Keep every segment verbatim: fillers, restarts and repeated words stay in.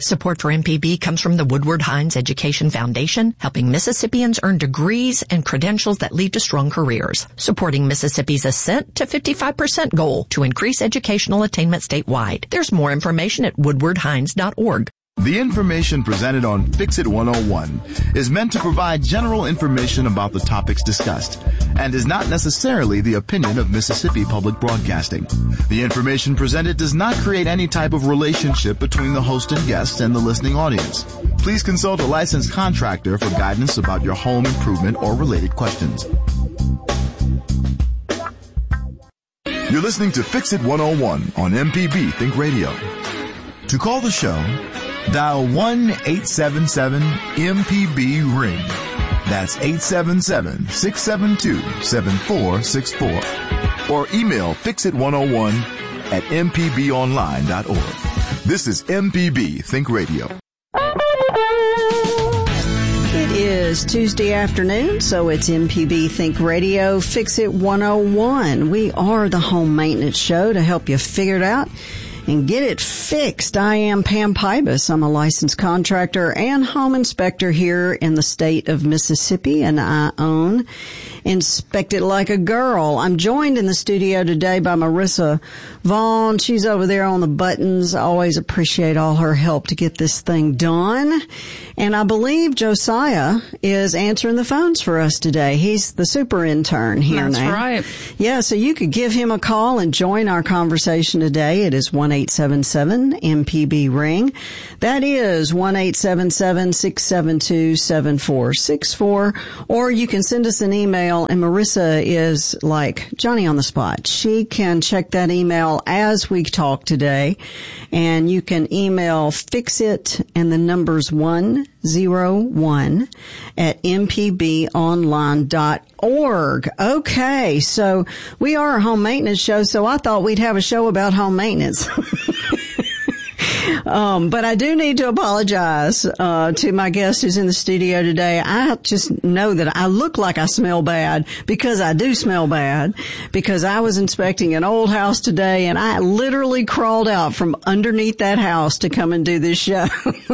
Support for M P B comes from the Woodward Hines Education Foundation, helping Mississippians earn degrees and credentials that lead to strong careers, supporting Mississippi's ascent to fifty-five percent goal to increase educational attainment statewide. There's more information at woodward hines dot org. The information presented on Fix It one oh one is meant to provide general information about the topics discussed and is not necessarily the opinion of Mississippi Public Broadcasting. The information presented does not create any type of relationship between the host and guest and the listening audience. Please consult a licensed contractor for guidance about your home improvement or related questions. You're listening to Fix It one oh one on M P B Think Radio. To call the show, dial one eight seven seven M P B ring. That's eight seven seven, six seven two, seven four six four. Or email fix it one oh one at m p b online dot org. This is M P B Think Radio. It is Tuesday afternoon, so it's M P B Think Radio, Fix It one oh one. We are the home maintenance show to help you figure it out and get it fixed. I am Pam Pybus. I'm a licensed contractor and home inspector here in the state of Mississippi, and I own Inspect It Like a Girl. I'm joined in the studio today by Marissa Vaughn. She's over there on the buttons. I always appreciate all her help to get this thing done. And I believe Josiah is answering the phones for us today. He's the super intern here That's now. That's right. Yeah, so you could give him a call and join our conversation today. It is one eight seven seven M P B ring. That is one eight seven seven, six seven two, seven four six four. Or you can send us an email, and Marissa is like Johnny on the spot. She can check that email as we talk today, and you can email fixit and the numbers one zero one at m p b online dot org. Okay, so we are a home maintenance show, so I thought we'd have a show about home maintenance. Um, but I do need to apologize uh to my guest who's in the studio today. I just know that I look like I smell bad because I do smell bad, because I was inspecting an old house today and I literally crawled out from underneath that house to come and do this show.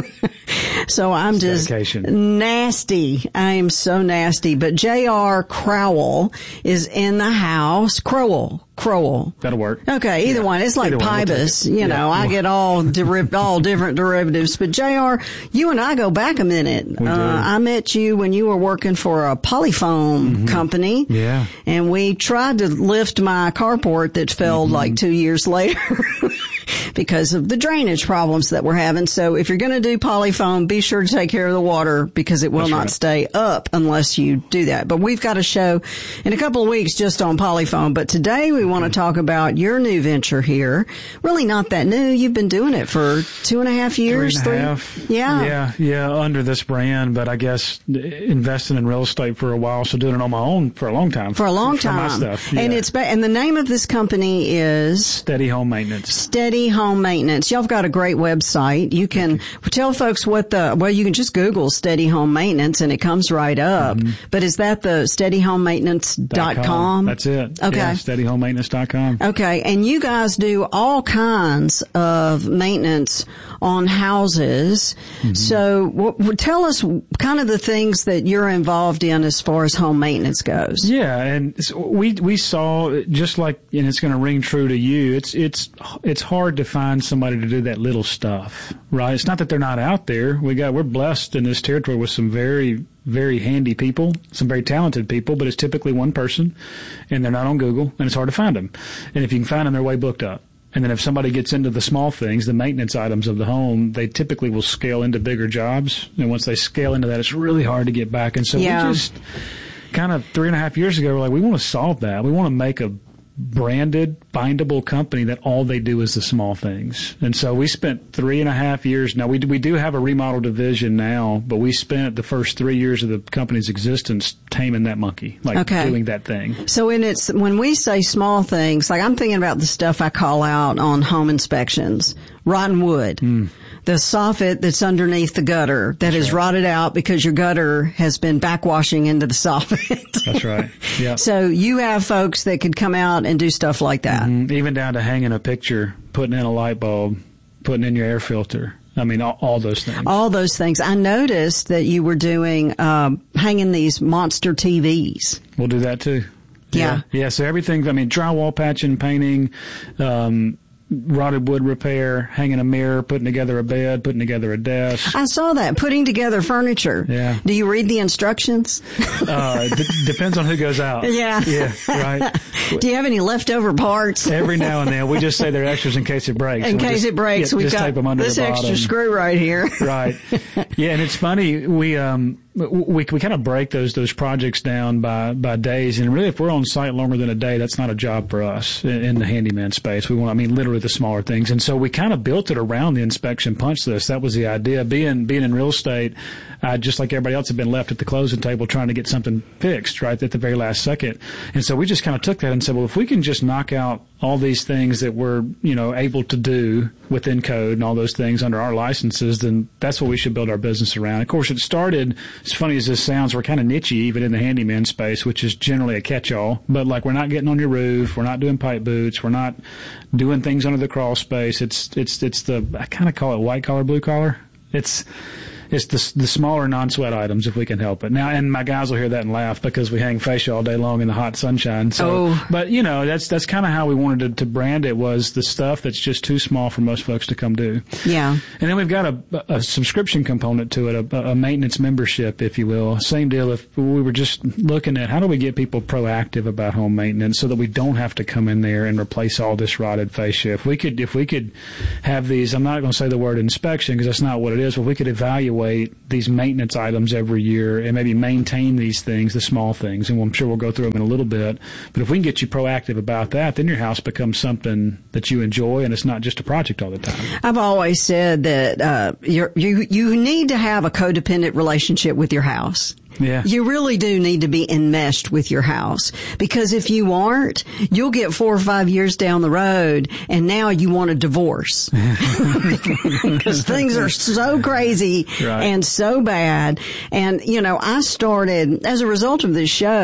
So I'm it's just dedication. Nasty. I am so nasty. But J R Crowell is in the house. Crowell. Crowell. That'll work. Okay, either yeah. one. It's like Either Pybus. We'll you yeah. know, I get all deriv- all different derivatives. But J R, you and I go back a minute. We do. Uh, I met you when you were working for a polyfoam mm-hmm. company. Yeah. And we tried to lift my carport that failed mm-hmm. like two years later. Because of the drainage problems that we're having. So if you're going to do polyfoam, be sure to take care of the water, because it will That's not right. stay up unless you do that. But we've got a show in a couple of weeks just on polyfoam. But today we want to talk about your new venture here. Really not that new. You've been doing it for two and a half years. Three and a three? half. Yeah. Yeah, yeah, under this brand. But I guess investing in real estate for a while, so doing it on my own for a long time. For a long for time. my stuff. Yeah. And it's ba- and the name of this company is Steady Home Maintenance. Steady Home Maintenance. Y'all have got a great website. You can you. tell folks what the, well, you can just Google Steady Home Maintenance and it comes right up. Mm-hmm. But is that the steady home maintenance dot com? That's it. Okay. Yeah, steady home maintenance dot com. Okay. And you guys do all kinds of maintenance on houses. Mm-hmm. So w- w- tell us kind of the things that you're involved in as far as home maintenance goes. Yeah. And so we, we saw, just like, and it's going to ring true to you, it's, it's, it's hard to find somebody to do that little stuff, right? It's not that they're not out there. We got, we're blessed in this territory with some very, very handy people, some very talented people, but it's typically one person and they're not on Google and it's hard to find them. And if you can find them, they're way booked up. And then if somebody gets into the small things, the maintenance items of the home, they typically will scale into bigger jobs. And once they scale into that, it's really hard to get back. And so yeah. we just kind of three and a half years ago, we're like, we want to solve that. We want to make a branded, findable company that all they do is the small things. And so we spent three and a half years. Now, we we do have a remodel division now, but we spent the first three years of the company's existence taming that monkey, like okay. doing that thing. So in it's, when we say small things, like I'm thinking about the stuff I call out on home inspections, rotten wood. Mm. The soffit that's underneath the gutter that has right. rotted out because your gutter has been backwashing into the soffit. That's right. Yeah. So you have folks that could come out and do stuff like that. Mm-hmm. Even down to hanging a picture, putting in a light bulb, putting in your air filter. I mean, all, all those things. All those things. I noticed that you were doing, um, hanging these monster T Vs. We'll do that too. Yeah. Yeah. yeah so everything, I mean, drywall patching, painting, um, rotted wood repair, hanging a mirror, putting together a bed, putting together a desk. I saw that. Putting together furniture. Yeah. Do you read the instructions? uh, d- depends on who goes out. Yeah. Yeah, right. Do you have any leftover parts? Every now and then. We just say they're extras in case it breaks. In we case just, it breaks, yeah, we've just got tape them under this the extra bottom. screw right here. Right. Yeah, and it's funny, we, um, we, we kind of break those, those projects down by, by days. And really, if we're on site longer than a day, that's not a job for us in, in the handyman space. We want, I mean, literally the smaller things. And so we kind of built it around the inspection punch list. That was the idea. Being, being in real estate, I, just like everybody else, had been left at the closing table trying to get something fixed, right, at the very last second. And so we just kind of took that and said, well, if we can just knock out all these things that we're, you know, able to do within code and all those things under our licenses, then that's what we should build our business around. Of course, it started, as funny as this sounds, we're kind of niche-y even in the handyman space, which is generally a catch-all. But like, we're not getting on your roof, we're not doing pipe boots, we're not doing things under the crawl space. It's, it's, it's the, I kind of call it white collar, blue collar. It's, It's the, the smaller non-sweat items if we can help it. Now, and my guys will hear that and laugh because we hang fascia all day long in the hot sunshine. So, oh. But, you know, that's that's kind of how we wanted to, to brand it, was the stuff that's just too small for most folks to come do. Yeah. And then we've got a, a subscription component to it, a, a maintenance membership, if you will. Same deal if we were just looking at how do we get people proactive about home maintenance so that we don't have to come in there and replace all this rotted fascia. If we could, if we could have these, I'm not going to say the word inspection because that's not what it is, but we could evaluate these maintenance items every year and maybe maintain these things, the small things, and I'm sure we'll go through them in a little bit. But if we can get you proactive about that, then your house becomes something that you enjoy, and it's not just a project all the time. I've always said that uh, you're, you you need to have a codependent relationship with your house. Yeah. You really do need to be enmeshed with your house, because if you aren't, you'll get four or five years down the road and now you want a divorce because things are so crazy right. and so bad. And, you know, I started as a result of this show.